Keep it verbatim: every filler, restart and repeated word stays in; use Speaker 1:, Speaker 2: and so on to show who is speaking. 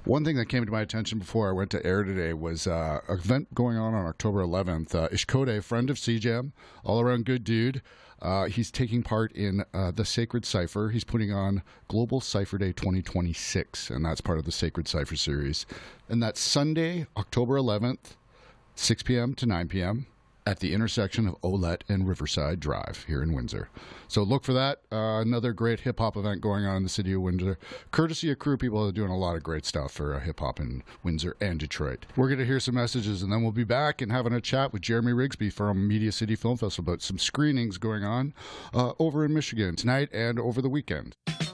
Speaker 1: One thing that came to my attention before I went to air today was uh, an event going on on October eleventh. Uh, Ishkode, friend of C J A M, all-around good dude. Uh, he's taking part in uh, the Sacred Cipher. He's putting on Global Cipher Day twenty twenty-six, and that's part of the Sacred Cipher series. And that's Sunday, October eleventh, six p.m. to nine p.m. at the intersection of Olette and Riverside Drive here in Windsor. So look for that. Uh, another great hip-hop event going on in the city of Windsor, courtesy of Crew people who are doing a lot of great stuff for uh, hip-hop in Windsor and Detroit. We're going to hear some messages, and then we'll be back and having a chat with Jeremy Rigsby from Media City Film Festival about some screenings going on uh, over in Michigan tonight and over the weekend.